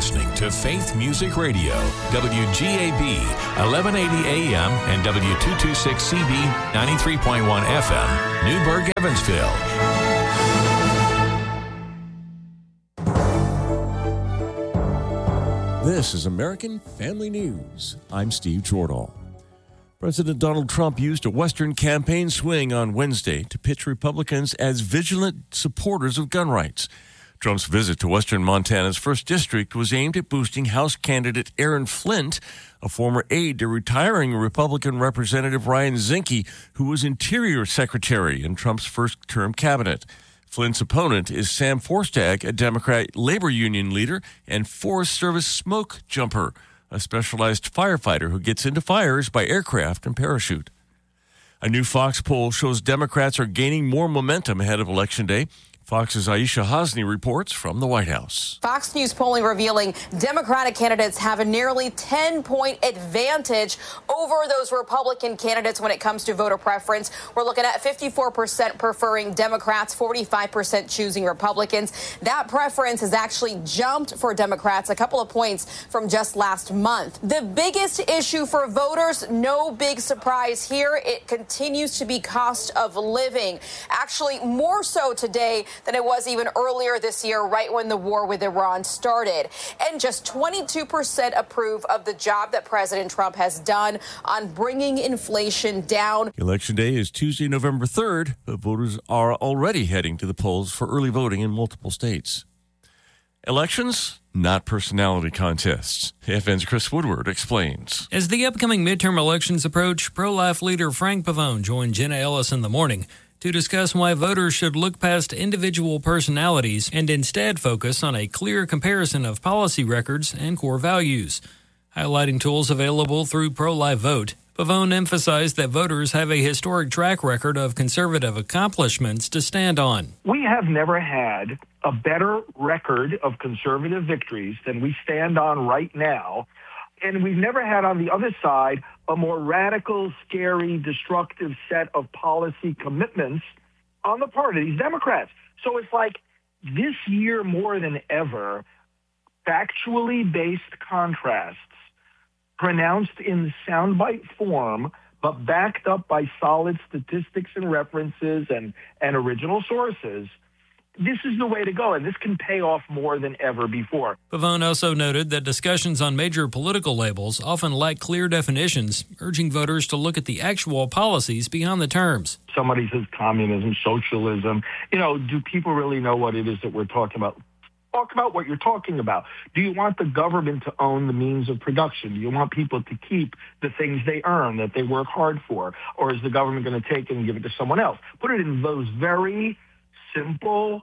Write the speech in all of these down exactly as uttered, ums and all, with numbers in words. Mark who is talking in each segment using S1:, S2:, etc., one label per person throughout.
S1: listening to Faith Music Radio, W G A B, eleven eighty A M and W two twenty-six C B, ninety-three point one F M, Newburgh, Evansville.
S2: This is American Family News. I'm Steve Jordahl. President Donald Trump used a Western campaign swing on Wednesday to pitch Republicans as vigilant supporters of gun rights. Trump's visit to Western Montana's first District was aimed at boosting House candidate Aaron Flint, a former aide to retiring Republican Representative Ryan Zinke, who was Interior Secretary in Trump's first-term cabinet. Flint's opponent is Sam Forstag, a Democrat labor union leader and Forest Service smoke jumper, a specialized firefighter who gets into fires by aircraft and parachute. A new Fox poll shows Democrats are gaining more momentum ahead of Election Day. Fox's Aisha Hasni reports from the White House.
S3: Fox News polling revealing Democratic candidates have a nearly ten-point advantage over those Republican candidates when it comes to voter preference. We're looking at fifty-four percent preferring Democrats, forty-five percent choosing Republicans. That preference has actually jumped for Democrats a couple of points from just last month. The biggest issue for voters, no big surprise here, it continues to be cost of living. Actually, more so today than it was even earlier this year, right when the war with Iran started. And just twenty-two percent approve of the job that President Trump has done on bringing inflation down.
S2: Election Day is Tuesday, November third, but voters are already heading to the polls for early voting in multiple states. Elections, not personality contests. F N's Chris Woodward explains.
S4: As the upcoming midterm elections approach, pro-life leader Frank Pavone joined Jenna Ellis in the morning to discuss why voters should look past individual personalities and instead focus on a clear comparison of policy records and core values. Highlighting tools available through Pro-Life Vote, Pavone emphasized that voters have a historic track record of conservative accomplishments to stand on.
S5: We have never had a better record of conservative victories than we stand on right now. And we've never had on the other side a more radical, scary, destructive set of policy commitments on the part of these Democrats. So it's like this year more than ever, factually based contrasts pronounced in soundbite form, but backed up by solid statistics and references and, and original sources. This is the way to go, and this can pay off more than ever before.
S4: Pavone also noted that discussions on major political labels often lack clear definitions, urging voters to look at the actual policies beyond the terms.
S5: Somebody says communism, socialism. You know, do people really know what it is that we're talking about? Talk about what you're talking about. Do you want the government to own the means of production? Do you want people to keep the things they earn, that they work hard for? Or is the government going to take it and give it to someone else? Put it in those very simple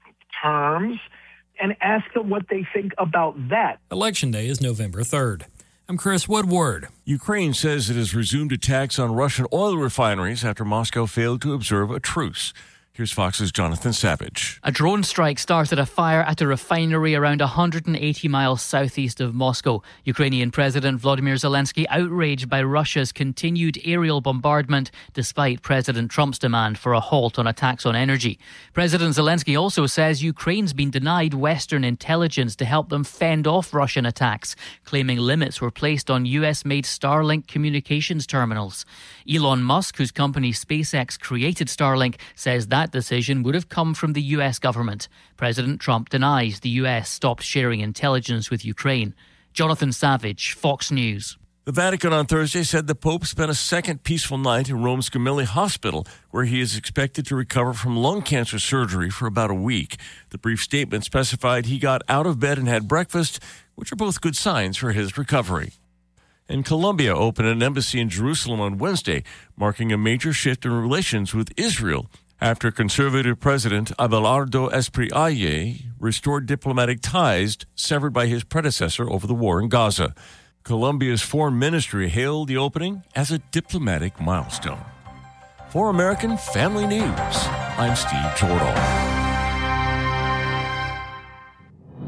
S5: terms and ask them what they think about that.
S4: Election Day is November third. I'm Chris Woodward.
S2: Ukraine says it has resumed attacks on Russian oil refineries after Moscow failed to observe a truce. Here's Fox's Jonathan Savage.
S6: A drone strike started a fire at a refinery around one hundred eighty miles southeast of Moscow. Ukrainian President Volodymyr Zelensky outraged by Russia's continued aerial bombardment despite President Trump's demand for a halt on attacks on energy. President Zelensky also says Ukraine's been denied Western intelligence to help them fend off Russian attacks, claiming limits were placed on U S-made Starlink communications terminals. Elon Musk, whose company SpaceX created Starlink, says that decision would have come from the U S government. President Trump denies the U S stopped sharing intelligence with Ukraine. Jonathan Savage, Fox News.
S2: The Vatican on Thursday said the Pope spent a second peaceful night in Rome's Gemelli Hospital, where he is expected to recover from lung cancer surgery for about a week. The brief statement specified he got out of bed and had breakfast, which are both good signs for his recovery. And Colombia opened an embassy in Jerusalem on Wednesday, marking a major shift in relations with Israel, after conservative President Abelardo Espriella restored diplomatic ties severed by his predecessor over the war in Gaza. Colombia's foreign ministry hailed the opening as a diplomatic milestone. For American Family News, I'm Steve Jordahl.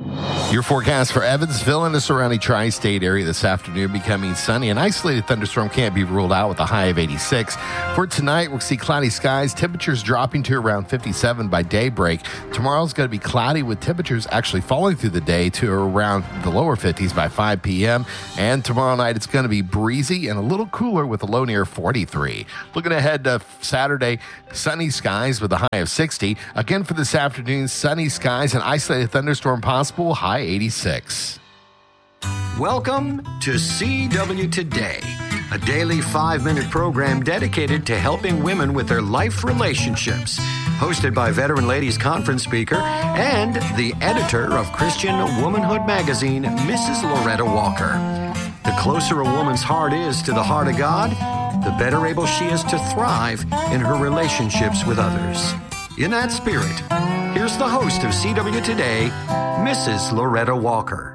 S7: Your forecast for Evansville and the surrounding tri-state area this afternoon becoming sunny. An isolated thunderstorm can't be ruled out with a high of eighty-six. For tonight, we'll see cloudy skies, temperatures dropping to around fifty-seven by daybreak. Tomorrow's going to be cloudy with temperatures actually falling through the day to around the lower fifties by five p.m. And tomorrow night, it's going to be breezy and a little cooler with a low near forty-three. Looking ahead to Saturday, sunny skies with a high of sixty. Again for this afternoon, sunny skies and isolated thunderstorm possible, high eighty-six.
S8: Welcome to C W Today, a daily five-minute program dedicated to helping women with their life relationships. Hosted by Veteran Ladies Conference speaker and the editor of Christian Womanhood magazine, Missus Loretta Walker. The closer a woman's heart is to the heart of God, the better able she is to thrive in her relationships with others. In that spirit, here's the host of C W Today, Missus Loretta Walker.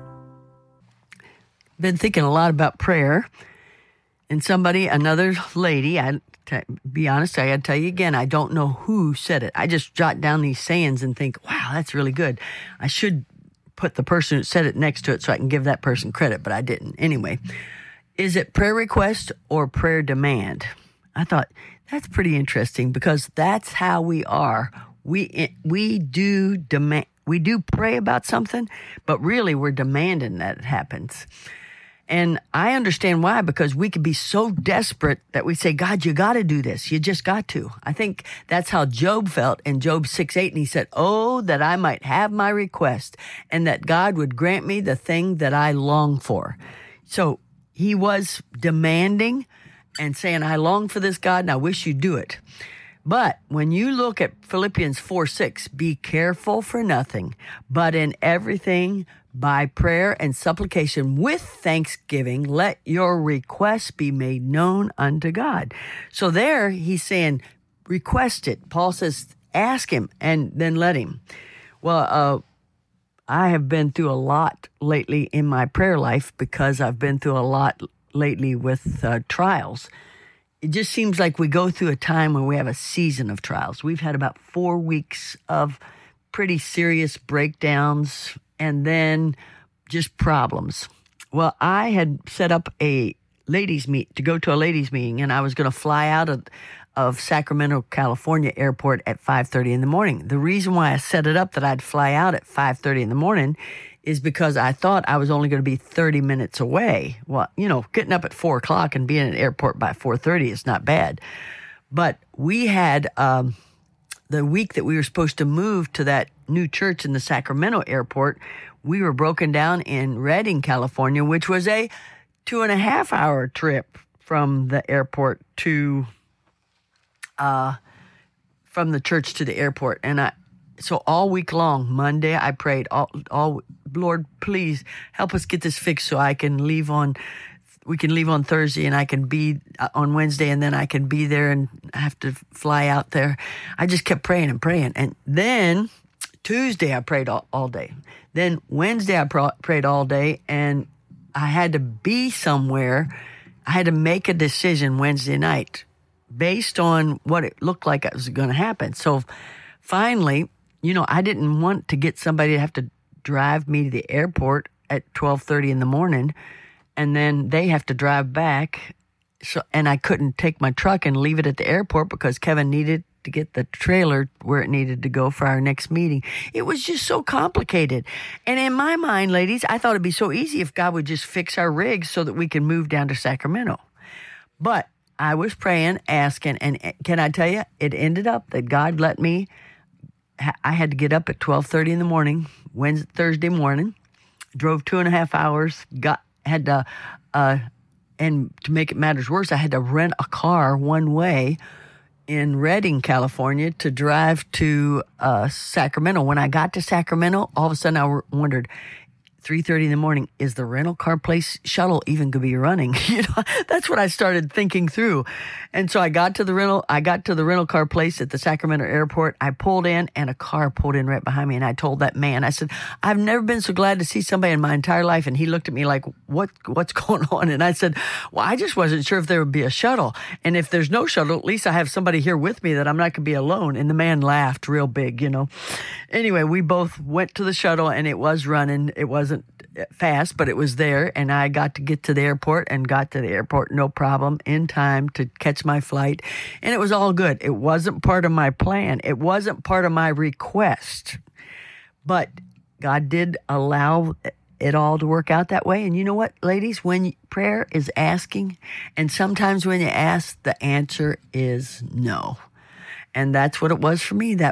S9: Been thinking a lot about prayer, and somebody, another lady, I to be honest, I got to tell you again, I don't know who said it. I just jot down these sayings and think, wow, that's really good. I should put the person who said it next to it so I can give that person credit, but I didn't. Anyway, is it prayer request or prayer demand? I thought that's pretty interesting because that's how we are. We we do demand, we do pray about something, but really we're demanding that it happens. And I understand why, because we could be so desperate that we say, God, you got to do this. You just got to. I think that's how Job felt in Job six eight. And he said, oh, that I might have my request and that God would grant me the thing that I long for. So he was demanding and saying, I long for this, God, and I wish you'd do it. But when you look at Philippians four six, be careful for nothing, but in everything by prayer and supplication with thanksgiving, let your requests be made known unto God. So there he's saying, request it. Paul says, ask him and then let him. Well, uh, I have been through a lot lately in my prayer life because I've been through a lot lately with uh, trials. It just seems like we go through a time when we have a season of trials. We've had about four weeks of pretty serious breakdowns and then just problems. Well, I had set up a ladies' meet to go to a ladies' meeting, and I was going to fly out of, of Sacramento, California airport at five thirty in the morning. The reason why I set it up that I'd fly out at five thirty in the morning is because I thought I was only going to be thirty minutes away. Well, you know, getting up at four o'clock and being at the airport by four thirty is not bad. But we had um, the week that we were supposed to move to that new church in the Sacramento airport, we were broken down in Redding, California, which was a two and a half hour trip from the airport to, uh, from the church to the airport. And I, so all week long, Monday, I prayed, all, all, Lord, please help us get this fixed so I can leave on, we can leave on Thursday and I can be on Wednesday and then I can be there and have to fly out there. I just kept praying and praying. And then Tuesday, I prayed all, all day. Then Wednesday, I pr- prayed all day, and I had to be somewhere. I had to make a decision Wednesday night based on what it looked like it was going to happen. So finally, you know, I didn't want to get somebody to have to drive me to the airport at twelve thirty in the morning, and then they have to drive back. So, and I couldn't take my truck and leave it at the airport because Kevin needed to get the trailer where it needed to go for our next meeting. It was just so complicated. And in my mind, ladies, I thought it'd be so easy if God would just fix our rigs so that we can move down to Sacramento. But I was praying, asking, and can I tell you, it ended up that God let me, I had to get up at twelve thirty in the morning, Wednesday, Thursday morning, drove two and a half hours, got, had to, uh, and to make it matters worse, I had to rent a car one way in Redding, California, to drive to uh, Sacramento. When I got to Sacramento, all of a sudden I wondered, three thirty in the morning, is the rental car place shuttle even going to be running? You know, that's what I started thinking through. And so I got to the rental, I got to the rental car place at the Sacramento airport. I pulled in and a car pulled in right behind me. And I told that man, I said, I've never been so glad to see somebody in my entire life. And he looked at me like, what, what's going on? And I said, well, I just wasn't sure if there would be a shuttle. And if there's no shuttle, at least I have somebody here with me that I'm not going to be alone. And the man laughed real big, you know. Anyway, we both went to the shuttle and it was running. It was fast, but it was there, and I got to get to the airport and got to the airport no problem in time to catch my flight, and it was all good. It wasn't part of my plan. It wasn't part of my request, but God did allow it all to work out that way. And you know what, ladies, when prayer is asking, and sometimes when you ask, the answer is no. And that's what it was for me that